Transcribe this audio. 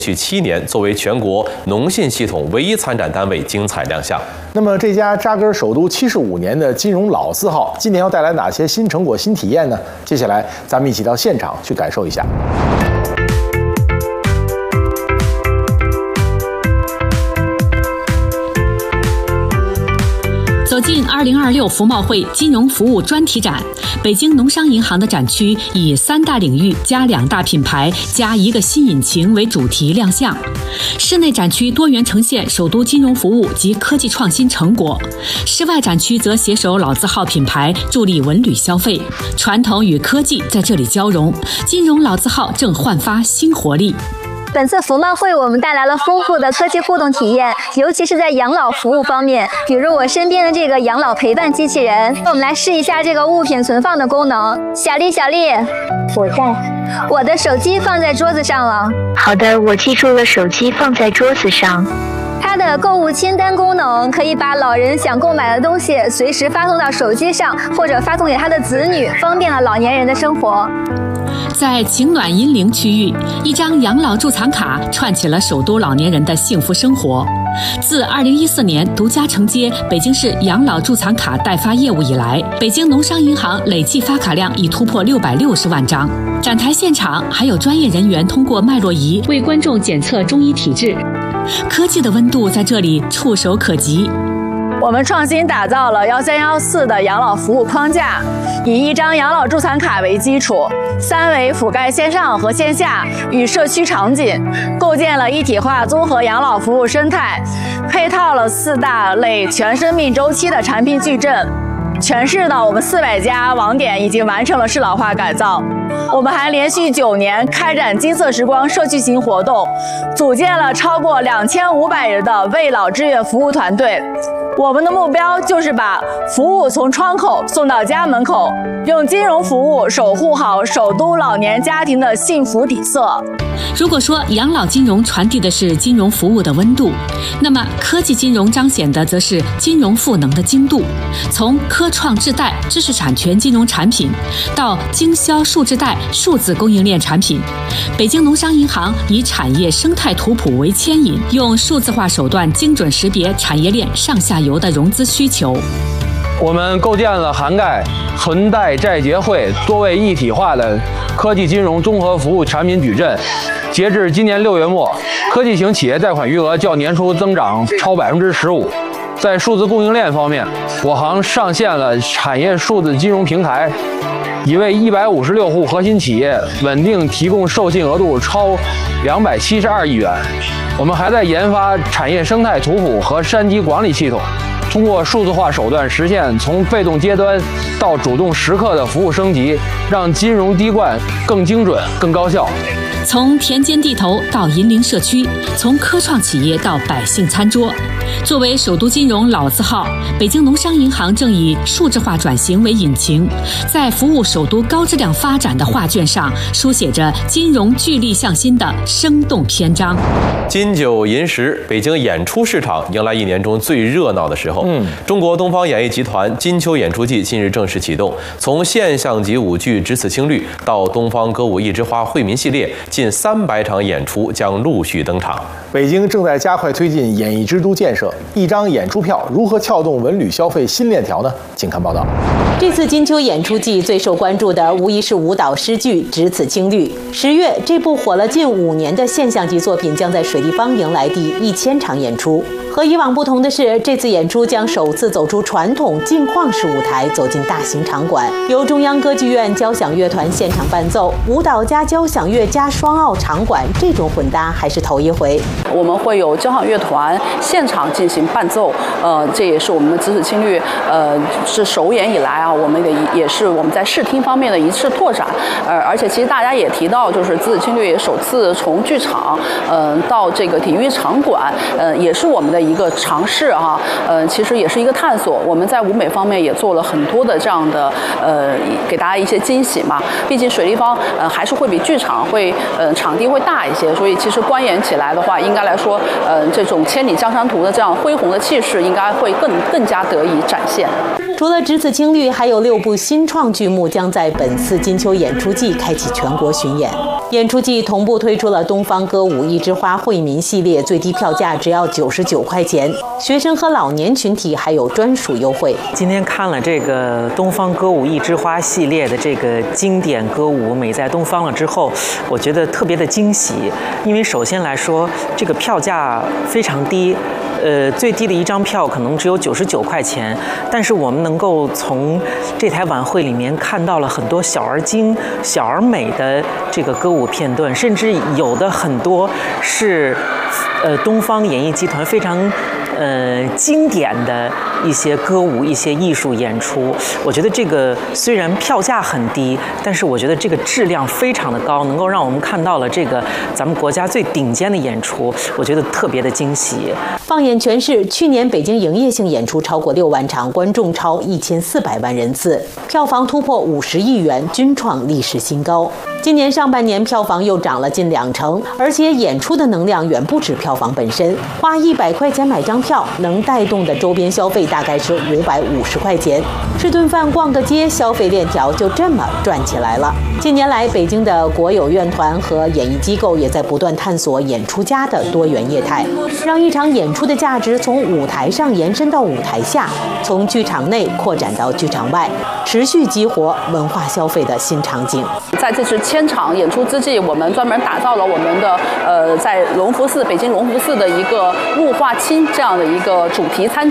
续7年，作为全国农信系统唯一参展单位精彩亮相。 那么，这家扎根首都75年的金融老字号，今年要带来哪些新成果、新体验呢？接下来，咱们一起到现场去感受一下。 走进2026服贸会金融服务专题展，北京农商银行的展区以3大领域加2大品牌加1个新引擎为主题亮相。室内展区多元呈现首都金融服务及科技创新成果，室外展区则携手老字号品牌，助力文旅消费，传统与科技在这里交融，金融老字号正焕发新活力。 本次服贸会我们带来了丰富的科技互动体验，尤其是在养老服务方面，比如我身边的这个养老陪伴机器人，我们来试一下这个物品存放的功能。小丽，我在，我的手机放在桌子上了。 好的，我记住了，手机放在桌子上。 它的购物清单功能可以把老人想购买的东西随时发送到手机上，或者发送给他的子女，方便了老年人的生活。 在情暖银陵区域，一张养老助残卡串起了首都老年人的幸福生活。自2014年独家承接北京市养老助残卡代发业务以来，北京农商银行累计发卡量已突破660万张。展台现场还有专业人员通过脉络仪为观众检测中医体质，科技的温度在这里触手可及。 我们创新打造了1314的养老服务框架，以一张养老助残卡为基础，3维覆盖线上和线下与社区场景，构建了一体化综合养老服务生态，配套了4大类全生命周期的产品矩阵。全市的我们400家网点已经完成了适老化改造。我们还连续9年开展金色时光社区型活动，组建了超过2500人的为老志愿服务团队。我们的目标就是把服务从窗口送到家门口，用金融服务守护好首都老年家庭的幸福底色。 如果说养老金融传递的是金融服务的温度，那么科技金融彰显的则是金融赋能的精度。从科创智贷知识产权金融产品到经销数智贷数字供应链产品，北京农商银行以产业生态图谱为牵引，用数字化手段精准识别产业链上下游的融资需求。 我们构建了涵盖存贷债结汇多位一体化的科技金融综合服务产品矩阵。截至今年6月末，科技型企业贷款余额较年初增长超15%。在数字供应链方面，我行上线了产业数字金融平台，已为156户核心企业稳定提供授信额度超272亿元。我们还在研发产业生态图谱和山级管理系统，通过数字化手段实现从被动接端到主动时刻的服务升级，让金融滴灌更精准、更高效。 从田间地头到银陵社区，从科创企业到百姓餐桌。作为首都金融老字号，北京农商银行正以数字化转型为引擎，在服务首都高质量发展的画卷上书写着金融聚力向心的生动篇章。 金9银10，北京演出市场迎来1年中最热闹的时候。中国东方演艺集团金秋演出季近日正式启动，从现象级舞剧《只此青绿》到东方歌舞一枝花惠民系列，近300场演出将陆续登场。 北京正在加快推进演艺之都建设，一张演出票如何撬动文旅消费新链条呢？请看报道。 这次金秋演出季最受关注的无疑是舞蹈诗剧《只此青绿》。10月，这部火了近5年的现象级作品将在水立方迎来第1000场演出。和以往不同的是，这次演出将首次走出传统镜框式舞台，走进大型场馆，由中央歌剧院交响乐团现场伴奏，舞蹈加交响乐加双奥场馆，这种混搭还是头一回。 我们会有交响乐团现场进行伴奏，这也是我们的《只此青绿》是首演以来啊，我们也是我们在视听方面的一次拓展。而且其实大家也提到，就是《只此青绿》也首次从剧场到这个体育场馆，也是我们的一个尝试哈，其实也是一个探索。我们在舞美方面也做了很多的这样的给大家一些惊喜嘛。毕竟水立方还是会比剧场会场地会大一些，所以其实观演起来的话，应该来说这种千里江山图的这样恢宏的气势应该会更加得以展现。 除了只此青绿，还有6部新创剧目将在本次金秋演出季开启全国巡演。演出季同步推出了东方歌舞一枝花惠民系列，最低票价只要99块钱，学生和老年群体还有专属优惠。 今天看了这个东方歌舞一枝花系列的这个经典歌舞《美在东方》了之后，我觉得特别的惊喜，因为首先来说，这个票价非常低。最低的一张票可能只有99块钱，但是我们能够从这台晚会里面看到了很多小而精、小而美的这个歌舞片段，甚至有的很多是东方演艺集团非常经典的一些歌舞、一些艺术演出。我觉得这个虽然票价很低，但是我觉得这个质量非常的高，能够让我们看到了这个咱们国家最顶尖的演出，我觉得特别的惊喜。 放眼全市，去年北京营业性演出超过6万场，观众超1400万人次，票房突破50亿元，均创历史新高。今年上半年票房又涨了近2成，而且演出的能量远不止票房本身。花100块钱买张票，能带动的周边消费大概是550块钱，吃顿饭、逛个街，消费链条就这么转起来了。近年来，北京的国有院团和演艺机构也在不断探索演出家的多元业态，让一场演出的价值从舞台上延伸到舞台下，从剧场内扩展到剧场外，持续激活文化消费的新场景。 在这次1000场演出之际，我们专门打造了我们的在北京隆福寺的一个物化亲这样的一个主题餐